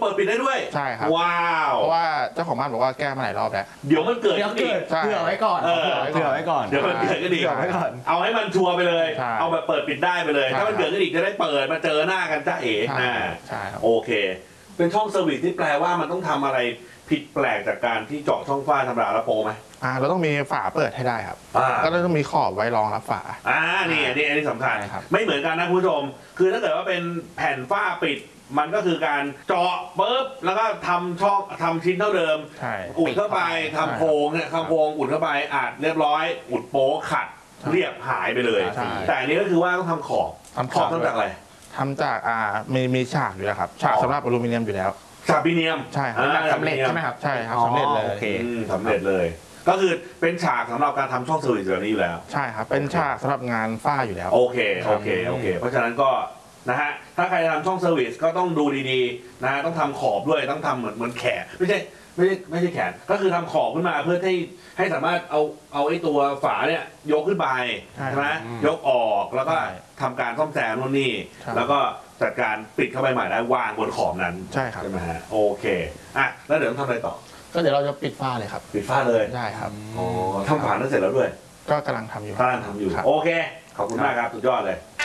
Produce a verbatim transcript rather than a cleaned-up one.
ปิดปิดได้ด้วยใช่ครับว้าวเพราะว่าเจ้าของบ้านบอกว่าแก้มาหลายรอบแล้วเดี๋ยวมันเกิดเดี๋ยวเกิดเผื่อไว้ก่อนเผื่อไว้ก่อนเดี๋ยวมันเกิดก็ดีเผื่อไว้ก่อนเอาให้มันชัวร์ไปเลยเอาแบบเปิดปิดได้ไปเลยถ้ามันเกิดก็ดีจะได้เปิดมาเจอหน้ากันจ้าเอ๋ใช่ครับโอเคเป็นช่องเซอร์วิสที่แปลว่ามันต้องทำอะไรผิดแปลกจากการที่เจาะช่องฝ้าธรรมดาแล้วโปรไหมอ่าเราต้องมีฝาเปิดให้ได้ครับก็ต้องมีขอบไว้รองรับฝาอ่านี่อันนี้อันนี้สำคัญไม่เหมือนกันนะคุณผู้ชมคือถ้าเกิดว่าเป็นแผ่นฝ้าปิดมันก็คือการเจาะปุ๊บแล้วก็ทำช่องทำชิ้นเท่าเดิมอุดเข้าไปทำโครงเนี่ยทำโครงอุดเข้าไปอาดเรียบร้อยอุดโป๊ขัดเรียบหายไปเลยแต่อันนี้ก็คือว่าต้องทำขอบขอบทำจากอะไรทำจากอ่ามีมีฉากอยู่แล้วครับฉากสำหรับอลูมิเนียมอยู่แล้วฉากอลูมิเนียมใช่ครับสำเร็จใช่ไหมครับใช่ครับสำเร็จเลยโอเคสำเร็จเลยก็คือเป็นฉากสำหรับการทำช่องเซอร์วิสแบบนี้อยู่แล้วใช่ครับเป็นฉากสำหรับงานฝ้าอยู่แล้วโอเคโอเคโอเคเพราะฉะนั้นก็นะฮะถ้าใครทำช่องเซอร์วิสก็ต้องดูดีๆนะฮะต้องทำขอบด้วยต้องทำเหมือนเหมือนแขนไม่ใช่ไม่ใช่ไม่ใช่แขนก็คือทำขอบขึ้นมาเพื่อให้ให้สามารถเอาเอาไอ้ตัวฝาเนี่ยยกขึ้นไปใช่ไหมยกออกแล้วก็ทำการซ่อมแซมนู่นนี่แล้วก็จัดการปิดเข้าไปใหม่ได้วางบนขอบนั้นใช่ครับใช่ไหมฮะโอเคอ่ะแล้วเดี๋ยวต้องทำอะไรต่อก็เดี๋ยวเราจะปิดฝ้าเลยครับปิดฝ้าเลยได้ครับอ๋อทำฝานั้นเสร็จแล้วด้วยก็กำลังทำอยู่กำลังทำอยู่โอเคขอบคุณมากครับสุดยอดเลย